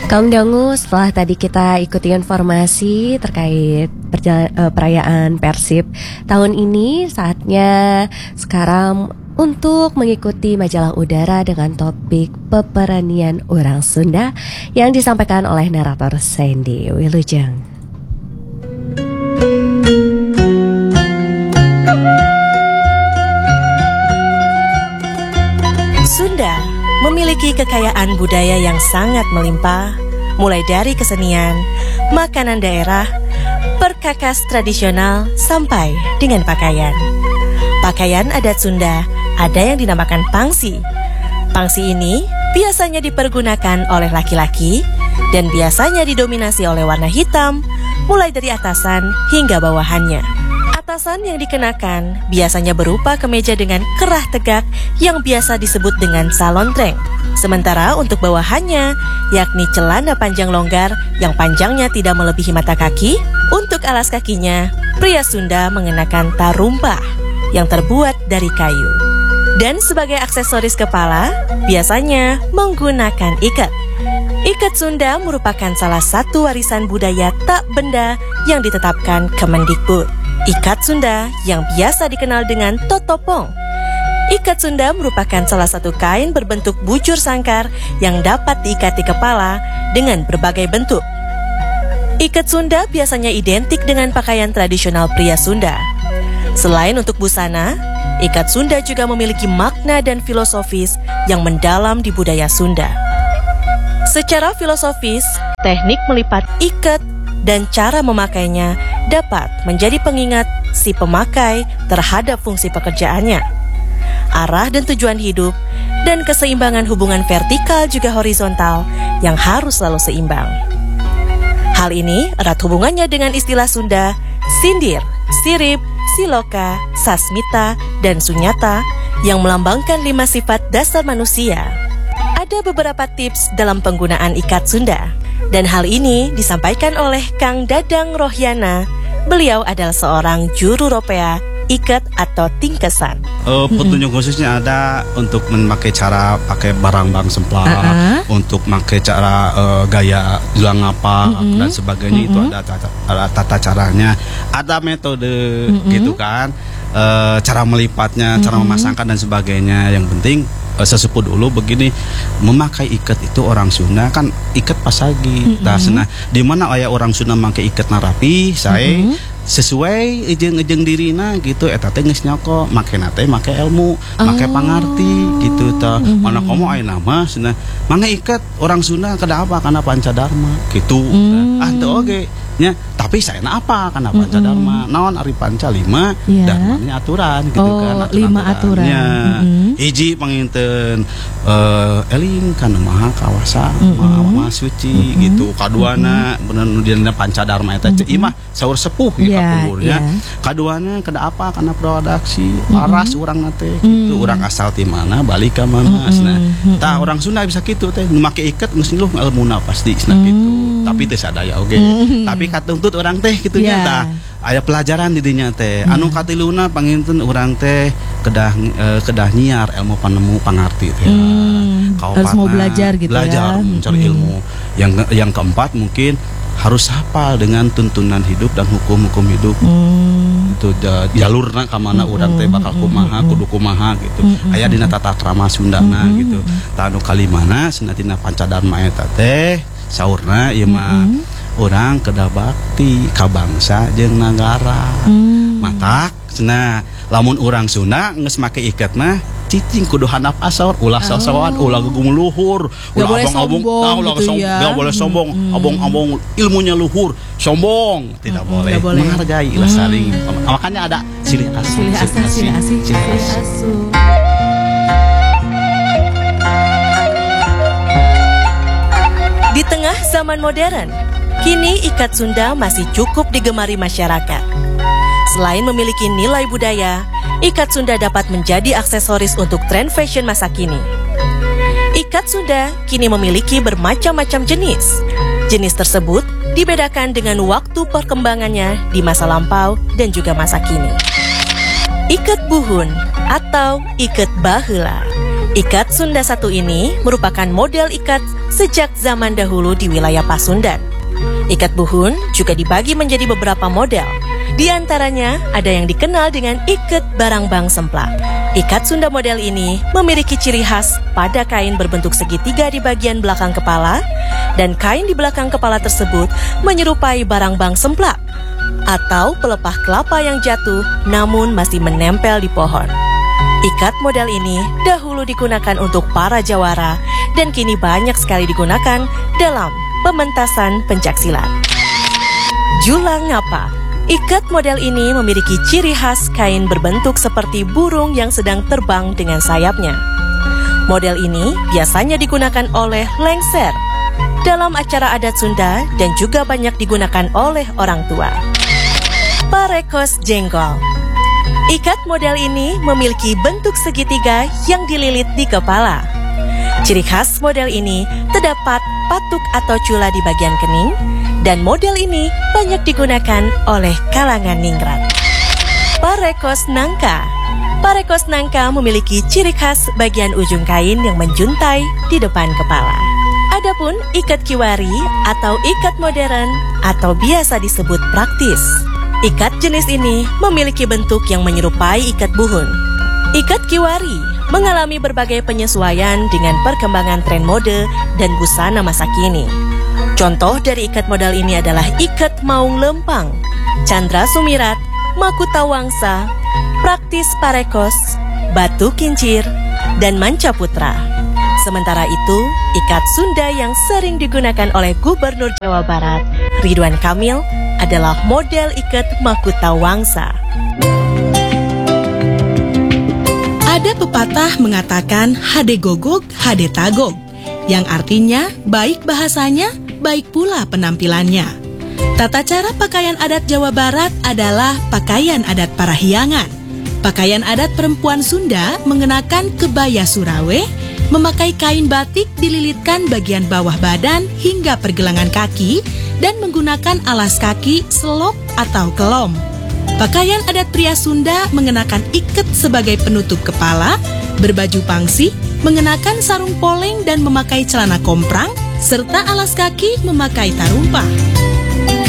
Kaum Dangu, setelah tadi kita ikuti informasi terkait perayaan Persib tahun ini, saatnya sekarang untuk mengikuti majalah udara dengan topik peperanian orang Sunda yang disampaikan oleh narator Sandy Wilujeng. Sunda memiliki kekayaan budaya yang sangat melimpah, mulai dari kesenian, makanan daerah, perkakas tradisional, sampai dengan pakaian. Pakaian adat Sunda ada yang dinamakan pangsi. Pangsi ini biasanya dipergunakan oleh laki-laki dan biasanya didominasi oleh warna hitam, mulai dari atasan hingga bawahannya. Atasan yang dikenakan biasanya berupa kemeja dengan kerah tegak yang biasa disebut dengan salontreng. Sementara untuk bawahannya, yakni celana panjang longgar yang panjangnya tidak melebihi mata kaki, untuk alas kakinya, pria Sunda mengenakan tarumpah yang terbuat dari kayu. Dan sebagai aksesoris kepala, biasanya menggunakan ikat. Ikat Sunda merupakan salah satu warisan budaya tak benda yang ditetapkan Kemendikbud. Ikat Sunda yang biasa dikenal dengan totopong. Ikat Sunda merupakan salah satu kain berbentuk bujur sangkar yang dapat diikat di kepala dengan berbagai bentuk. Ikat Sunda biasanya identik dengan pakaian tradisional pria Sunda. Selain untuk busana, ikat Sunda juga memiliki makna dan filosofis yang mendalam di budaya Sunda. Secara filosofis, teknik melipat ikat dan cara memakainya dapat menjadi pengingat si pemakai terhadap fungsi pekerjaannya, arah dan tujuan hidup, dan keseimbangan hubungan vertikal juga horizontal yang harus selalu seimbang. Hal ini erat hubungannya dengan istilah Sunda sindir, sirip, siloka, sasmita, dan sunyata yang melambangkan 5 sifat dasar manusia. Ada beberapa tips dalam penggunaan ikat Sunda, dan hal ini disampaikan oleh Kang Dadang Rohyana. Beliau adalah seorang juru ropea ikat atau tingkesan. Petunjuk khususnya ada untuk memakai cara pakai barang-barang semplak, untuk memakai cara gaya julang apa dan sebagainya. Itu ada tata caranya, ada metode gitu kan, cara melipatnya, cara memasangkan dan sebagainya. Yang penting sesepuh dulu begini, memakai ikat itu orang Sunda kan ikat pasagi. Nah, di mana aya orang Sunda memakai ikat narapi, saya sesuai ejeng dirina gitu, eta teh geus nyoko, make nate make ilmu, make pangarti gitu tah. Mana komo aya nama cenah, mangga ikat orang Sunda kada apa kana Pancadharma gitu. Teu oge nya, tapi saya apa kana Pancadharma, naon ari panca 5 dharmanya aturan gitu kan, aturan 5 aturan. Hiji panginten eling kana maha kawasa, maha suci gitu. Kaduana bener dina Pancadharma eta ceu mah saur sepuh ya kapungurnya. Kaduana kada apa kana produksi aras urang nate gitu, urang asal ti mana balik ka mana. Tah orang Sunda bisa kitu teh, nu make iket geus ngiluh ngalmuna pasti cenah kitu. Tapi teh sadaya oge. Tapi katuntut orang teh kitu nya tah. Aya pelajaran di dinya teh. Anu katiluna panginten urang teh kedah nyiar ilmu panemu pangarti teh. Harus mau belajar gitu belajar, ya. Mencari ilmu. Yang keempat mungkin harus hafal dengan tuntunan hidup dan hukum-hukum hidup. Itu jalurna ka mana urang teh bakal kumaha, kudu kumaha gitu. Aya dina tata krama Sundana gitu. Tah anu kalimana cenah Pancadharma eta teh saurna ieu mah urang kedah bakti ka bangsa jeung nagara. Matak cenah lamun urang Sunda geus make iket mah cicing kudu handap asor, ulah sasawan, ulah gumuluhur, ulah abong-abong, ulah enggak boleh sombong, abong-abong ilmunya luhur, sombong tidak boleh, menghargai, lah saling. Makanya ada silih asuh. Di tengah zaman modern, kini ikat Sunda masih cukup digemari masyarakat. Selain memiliki nilai budaya, ikat Sunda dapat menjadi aksesoris untuk tren fashion masa kini. Ikat Sunda kini memiliki bermacam-macam jenis. Jenis tersebut dibedakan dengan waktu perkembangannya di masa lampau dan juga masa kini. Ikat buhun atau ikat baheula Ikat Sunda satu ini merupakan model ikat sejak zaman dahulu di wilayah Pasundan. Ikat buhun juga dibagi menjadi beberapa model. Di antaranya ada yang dikenal dengan ikat barangbang semplak. Ikat Sunda model ini memiliki ciri khas pada kain berbentuk segitiga di bagian belakang kepala, dan kain di belakang kepala tersebut menyerupai barangbang semplak atau pelepah kelapa yang jatuh namun masih menempel di pohon. Ikat model ini dahulu digunakan untuk para jawara dan kini banyak sekali digunakan dalam pementasan pencaksilat. Jula ngapa. Ikat model ini memiliki ciri khas kain berbentuk seperti burung yang sedang terbang dengan sayapnya. Model ini biasanya digunakan oleh lengser dalam acara adat Sunda dan juga banyak digunakan oleh orang tua. Parekos jengkol. Ikat model ini memiliki bentuk segitiga yang dililit di kepala. Ciri khas model ini terdapat patuk atau cula di bagian kening, dan model ini banyak digunakan oleh kalangan ningrat. Parekos nangka. Parekos nangka memiliki ciri khas bagian ujung kain yang menjuntai di depan kepala. Adapun ikat kiwari atau ikat modern atau biasa disebut praktis. Ikat jenis ini memiliki bentuk yang menyerupai ikat buhun. Ikat kiwari mengalami berbagai penyesuaian dengan perkembangan tren mode dan busana masa kini. Contoh dari ikat model ini adalah ikat maung lempang, candra sumirat, makuta wangsa, praktis parekos, batu kincir, dan manca putra. Sementara itu, ikat Sunda yang sering digunakan oleh Gubernur Jawa Barat, Ridwan Kamil, adalah model ikat makuta wangsa. Ada pepatah mengatakan hade gogog, hade tagog, yang artinya baik bahasanya, baik pula penampilannya. Tata cara pakaian adat Jawa Barat adalah pakaian adat Parahyangan. Pakaian adat perempuan Sunda mengenakan kebaya Surawe, memakai kain batik dililitkan bagian bawah badan hingga pergelangan kaki, dan menggunakan alas kaki, selop atau kelom. Pakaian adat pria Sunda mengenakan iket sebagai penutup kepala, berbaju pangsi, mengenakan sarung poleng dan memakai celana komprang, serta alas kaki memakai tarumpah.